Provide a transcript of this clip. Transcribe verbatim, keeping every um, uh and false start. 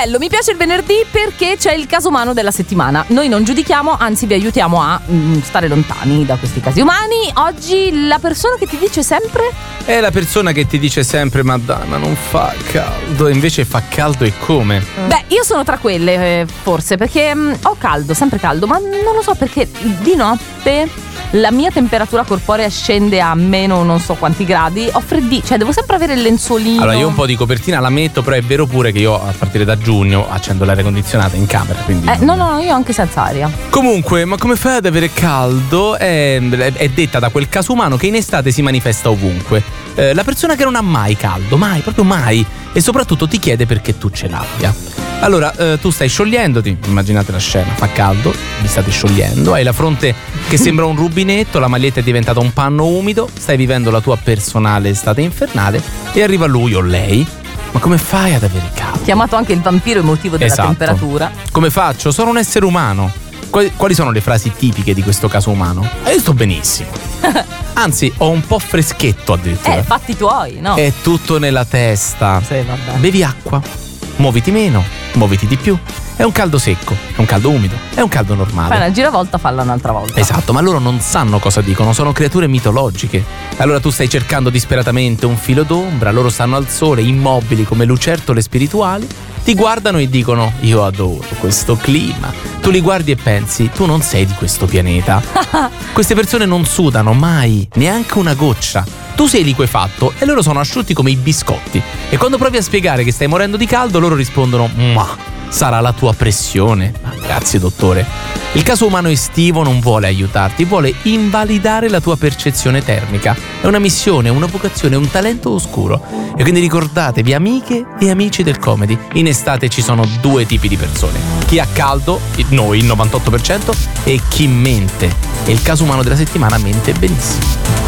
bello, mi piace il venerdì perché c'è il caso umano della settimana. Noi non giudichiamo, anzi vi aiutiamo a mm, stare lontani da questi casi umani. Oggi la persona che ti dice sempre è la persona che ti dice sempre ma dai, ma non fa caldo, invece fa caldo e come? Mm. Beh, io sono tra quelle eh, forse, perché mm, ho caldo, sempre caldo, ma non lo so perché di notte la mia temperatura corporea scende a meno non so quanti gradi, ho freddi, cioè devo sempre avere il lenzuolino. Allora io un po' di copertina la metto, però è vero pure che io a partire da giugno accendo l'aria condizionata in camera, quindi eh, no no no, io anche senza aria. Comunque, ma come fai ad avere caldo? È, è detta da quel caso umano che in estate si manifesta ovunque. Eh, la persona che non ha mai caldo, mai, proprio mai, e soprattutto ti chiede perché tu ce l'abbia. Allora, eh, tu stai sciogliendoti, immaginate la scena, fa caldo, vi state sciogliendo, hai la fronte che sembra un rubinetto, la maglietta è diventata un panno umido, stai vivendo la tua personale estate infernale e arriva lui o lei. Ma come fai ad avere caldo? Chiamato anche il vampiro emotivo della esatto. temperatura. Come faccio? Sono un essere umano. Quali, quali sono le frasi tipiche di questo caso umano? Eh, io sto benissimo. Anzi, ho un po' freschetto addirittura. Eh, fatti tuoi, no? È tutto nella testa. Sì, vabbè. Bevi acqua, muoviti meno, muoviti di più. È un caldo secco, è un caldo umido, è un caldo normale. Fai una giravolta, falla un'altra volta. Esatto, ma loro non sanno cosa dicono, sono creature mitologiche. Allora tu stai cercando disperatamente un filo d'ombra, loro stanno al sole, immobili come lucertole spirituali, ti guardano e dicono io adoro questo clima. Tu li guardi e pensi, tu non sei di questo pianeta. Queste persone non sudano mai, neanche una goccia. Tu sei liquefatto e loro sono asciutti come i biscotti. E quando provi a spiegare che stai morendo di caldo, loro rispondono ma sarà la tua pressione. Ah, grazie dottore. Il caso umano estivo non vuole aiutarti, vuole invalidare la tua percezione termica. È una missione, una vocazione, un talento oscuro. E quindi ricordatevi, amiche e amici del comedy, in estate ci sono due tipi di persone: chi ha caldo, noi il novantotto per cento, e chi mente. E il caso umano della settimana mente benissimo.